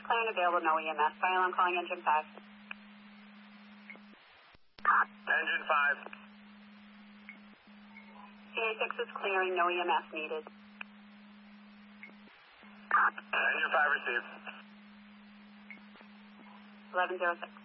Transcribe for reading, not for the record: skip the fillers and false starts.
clear and available, no EMS. Fire alarm calling engine 5. Engine 5. CA6 is clearing, no EMS needed. Engine 5 received. 1106.